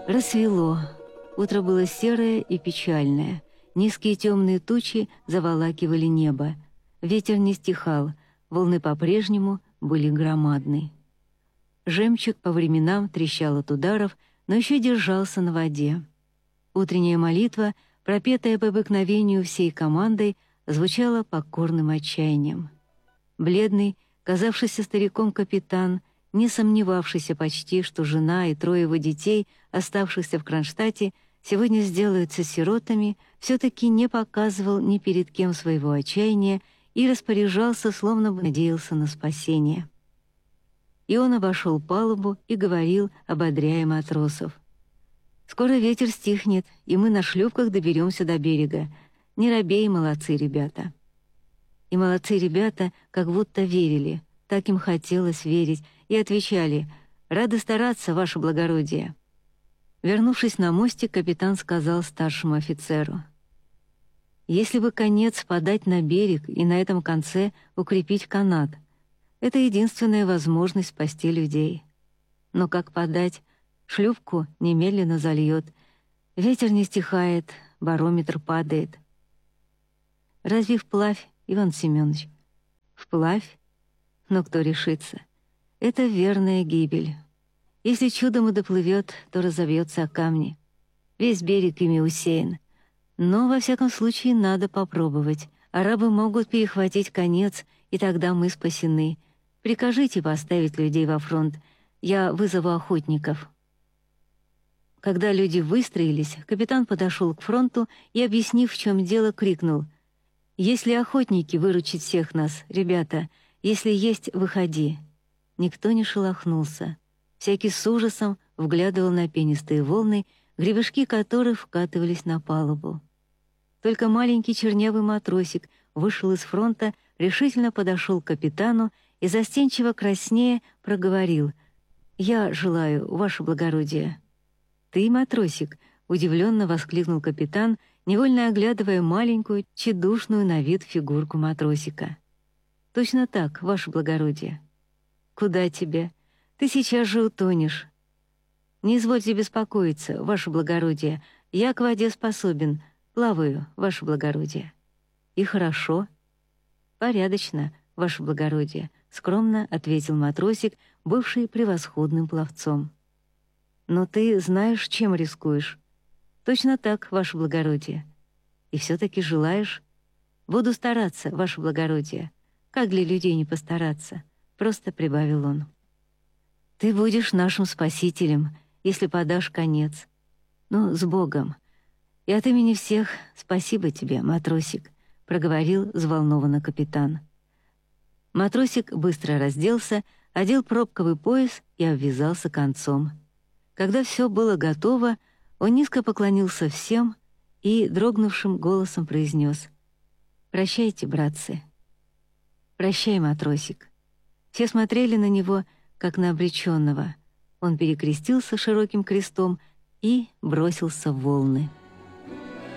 Рассвело. Утро было серое и печальное. Низкие темные тучи заволакивали небо. Ветер не стихал, волны по-прежнему были громадны. Жемчуг по временам трещал от ударов, но еще держался на воде. Утренняя молитва, пропетая по обыкновению всей командой, звучала покорным отчаянием. Бледный, казавшийся стариком капитан, не сомневавшийся почти, что жена и трое его детей, оставшихся в Кронштадте, сегодня сделаются сиротами, все-таки не показывал ни перед кем своего отчаяния и распоряжался, словно бы надеялся на спасение. И он обошел палубу и говорил, ободряя матросов: «Скоро ветер стихнет, и мы на шлюпках доберемся до берега. Не робей, молодцы ребята». И молодцы ребята как будто верили, так им хотелось верить, и отвечали: «Рады стараться, ваше благородие». Вернувшись на мостик, капитан сказал старшему офицеру: «Если бы конец подать на берег и на этом конце укрепить канат, это единственная возможность спасти людей. Но как подать? Шлюпку немедленно зальет. Ветер не стихает, барометр падает». «Разве вплавь, Иван Семенович?» «Вплавь? Но кто решится? Это верная гибель. Если чудом и доплывет, то разобьется о камни. Весь берег ими усеян. Но, во всяком случае, надо попробовать. Арабы могут перехватить конец, и тогда мы спасены. Прикажите поставить людей во фронт. Я вызову охотников». Когда люди выстроились, капитан подошел к фронту и, объяснив, в чем дело, крикнул: «Если охотники выручат всех нас, ребята, если есть, выходи». Никто не шелохнулся. Всякий с ужасом вглядывал на пенистые волны, гребешки которых вкатывались на палубу. Только маленький чернявый матросик вышел из фронта, решительно подошел к капитану и, застенчиво краснея, проговорил: «Я желаю, ваше благородие». «Ты, матросик?» — удивленно воскликнул капитан, невольно оглядывая маленькую, тщедушную на вид фигурку матросика. «Точно так, ваше благородие». «Куда тебе? Ты сейчас же утонешь». «Не извольте беспокоиться, ваше благородие, я к воде способен, плаваю, ваше благородие». «И хорошо». «Порядочно, ваше благородие», — скромно ответил матросик, бывший превосходным пловцом. «Но ты знаешь, чем рискуешь». «Точно так, ваше благородие». «И все-таки желаешь?» «Буду стараться, ваше благородие. Как для людей не постараться?» Просто прибавил он. «Ты будешь нашим спасителем, если подашь конец. Ну, с Богом. И от имени всех спасибо тебе, матросик», — проговорил взволнованно капитан. Матросик быстро разделся, одел пробковый пояс и обвязался концом. Когда все было готово, он низко поклонился всем и дрогнувшим голосом произнес: «Прощайте, братцы». «Прощай, матросик». Все смотрели на него, как на обреченного. Он перекрестился широким крестом и бросился в волны.